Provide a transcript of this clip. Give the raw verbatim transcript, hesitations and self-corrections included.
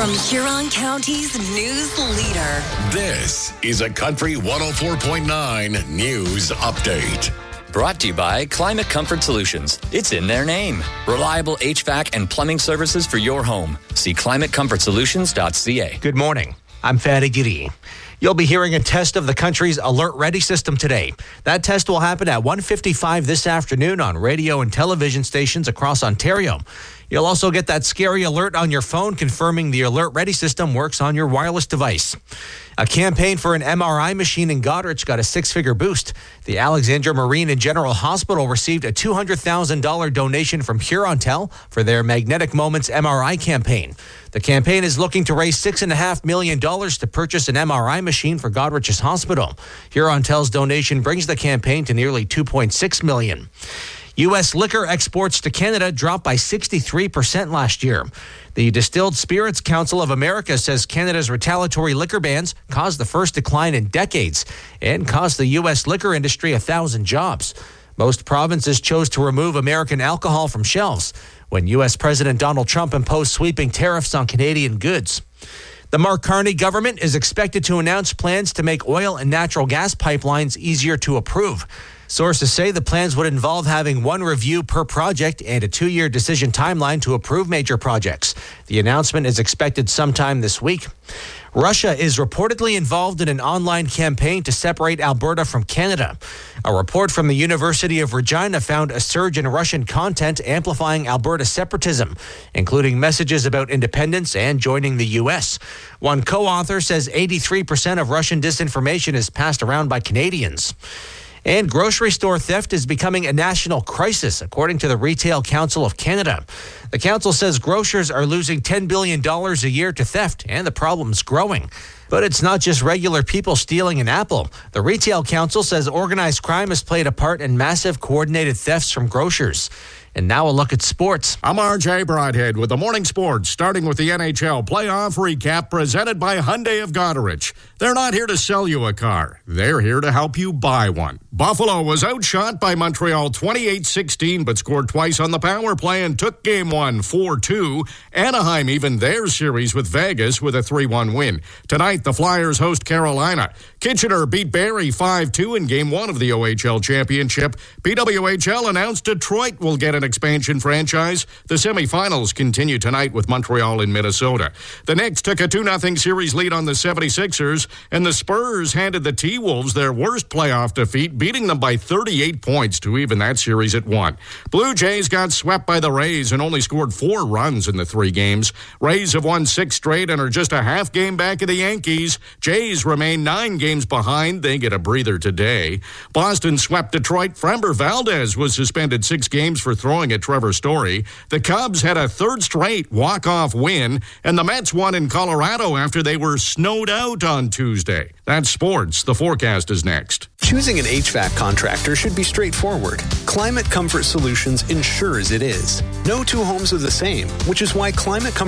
From Huron County's news leader. This is a Country one oh four point nine News Update. Brought to you by Climate Comfort Solutions. It's in their name. Reliable H V A C and plumbing services for your home. See climate comfort solutions dot c a. Good morning. I'm Fatty Giddy. You'll be hearing a test of the country's Alert Ready system today. That test will happen at one fifty-five this afternoon on radio and television stations across Ontario. You'll also get that scary alert on your phone confirming the Alert Ready system works on your wireless device. A campaign for an M R I machine in Goderich got a six-figure boost. The Alexandra Marine and General Hospital received a two hundred thousand dollars donation from Hurontel for their Magnetic Moments M R I campaign. The campaign is looking to raise six point five million dollars to purchase an M R I machine for Goderich's hospital. Hurontel's donation brings the campaign to nearly two point six million dollars. U S liquor exports to Canada dropped by sixty-three percent last year. The Distilled Spirits Council of America says Canada's retaliatory liquor bans caused the first decline in decades and cost the U S liquor industry a thousand jobs. Most provinces chose to remove American alcohol from shelves when U S President Donald Trump imposed sweeping tariffs on Canadian goods. The Mark Carney government is expected to announce plans to make oil and natural gas pipelines easier to approve. Sources say the plans would involve having one review per project and a two-year decision timeline to approve major projects. The announcement is expected sometime this week. Russia is reportedly involved in an online campaign to separate Alberta from Canada. A report from the University of Regina found a surge in Russian content amplifying Alberta separatism, including messages about independence and joining the U S. One co-author says eighty-three percent of Russian disinformation is passed around by Canadians. And grocery store theft is becoming a national crisis, according to the Retail Council of Canada. The council says grocers are losing ten billion dollars a year to theft, and the problem's growing. But it's not just regular people stealing an apple. The Retail Council says organized crime has played a part in massive coordinated thefts from grocers. And now a look at sports. I'm R J Broadhead with the morning sports, starting with the N H L playoff recap presented by Hyundai of Goderich. They're not here to sell you a car. They're here to help you buy one. Buffalo was outshot by Montreal twenty-eight sixteen, but scored twice on the power play and took game one four two. Anaheim evened their series with Vegas with a three one win. Tonight, the Flyers host Carolina. Kitchener beat Barrie five two in game one of the O H L championship. P W H L announced Detroit will get an expansion franchise. The semifinals continue tonight with Montreal in Minnesota. The Knicks took a two nothing series lead on the seventy-sixers, and the Spurs handed the T-Wolves their worst playoff defeat, beating them by thirty-eight points to even that series at one. Blue Jays got swept by the Rays and only scored four runs in the three games. Rays have won six straight and are just a half game back of the Yankees. Jays remain nine games behind. They get a breather today. Boston swept Detroit. Framber Valdez was suspended six games for throwing at Trevor Story. The Cubs had a third straight walk-off win, and the Mets won in Colorado after they were snowed out on Tuesday. That's sports. The forecast is next. Choosing an H V A C contractor should be straightforward. Climate Comfort Solutions ensures it is. No two homes are the same, which is why Climate Comfort